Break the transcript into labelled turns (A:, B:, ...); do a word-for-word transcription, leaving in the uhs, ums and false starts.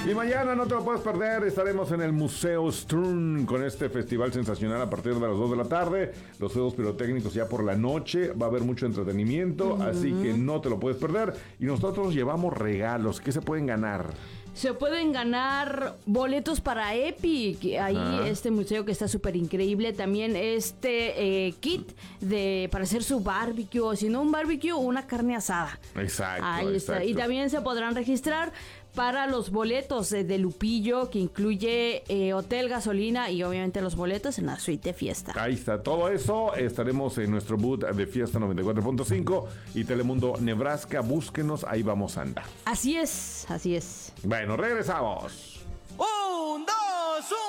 A: Y mañana no te lo puedes perder, estaremos en el Museo Stern con este festival sensacional a partir de las dos de la tarde, los juegos pirotécnicos ya por la noche, va a haber mucho entretenimiento, uh-huh. así que no te lo puedes perder. Y nosotros llevamos regalos, ¿qué se pueden ganar?
B: Se pueden ganar boletos para Epic, ahí ah. este museo que está súper increíble, también este eh, kit de para hacer su barbecue, o si no un barbecue, una carne asada.
A: Exacto.
B: Ahí está,
A: exacto.
B: y también se podrán registrar para los boletos eh, de Lupillo, que incluye eh, hotel, gasolina y obviamente los boletos en la suite de fiesta.
A: Ahí está, todo eso. Estaremos en nuestro booth de Fiesta noventa y cuatro punto cinco y Telemundo Nebraska. Búsquenos, ahí vamos a andar.
B: Así es, así es.
A: Bueno, regresamos.
C: Un, dos, un.